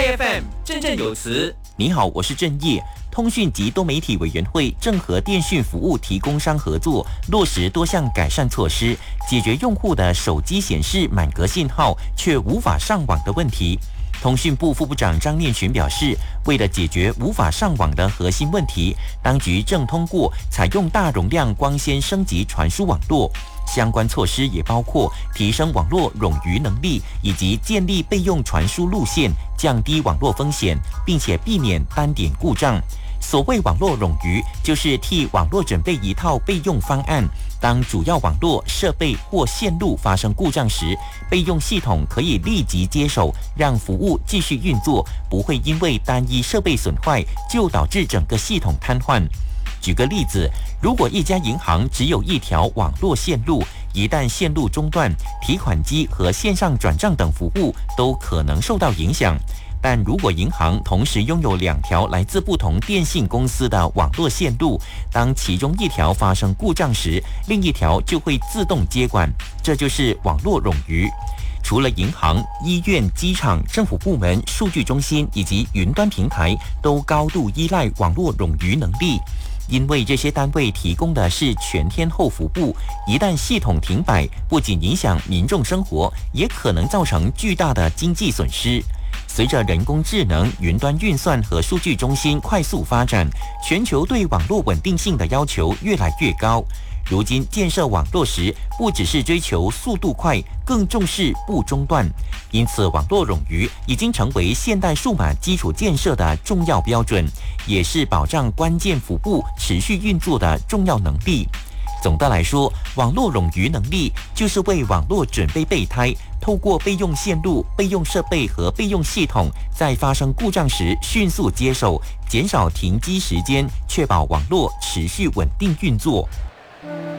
IFM 振振有词。 你好，我是郑业。通讯及多媒体委员会正和电讯服务提供商合作，落实多项改善措施，解决用户的手机显示满格信号却无法上网的问题。通讯部副部长张念群表示，为了解决无法上网的核心问题，当局正通过采用大容量光纤升级传输网络。相关措施也包括提升网络冗余能力，以及建立备用传输路线，降低网络风险，并且避免单点故障。所谓网络冗余，就是替网络准备一套备用方案。当主要网络设备或线路发生故障时，备用系统可以立即接手，让服务继续运作，不会因为单一设备损坏就导致整个系统瘫痪。举个例子，如果一家银行只有一条网络线路，一旦线路中断，提款机和线上转账等服务都可能受到影响。但如果银行同时拥有2条来自不同电信公司的网络线路，当其中一条发生故障时，另一条就会自动接管，这就是网络冗余。除了银行、医院、机场、政府部门、数据中心以及云端平台都高度依赖网络冗余能力。因为这些单位提供的是全天候服务，一旦系统停摆，不仅影响民众生活，也可能造成巨大的经济损失。随着人工智能、云端运算和数据中心快速发展，全球对网络稳定性的要求越来越高。如今建设网络时，不只是追求速度快，更重视不中断。因此，网络冗余已经成为现代数码基础建设的重要标准，也是保障关键服务持续运作的重要能力。总的来说，网络冗余能力就是为网络准备备胎，透过备用线路、备用设备和备用系统，在发生故障时迅速接手，减少停机时间，确保网络持续稳定运作。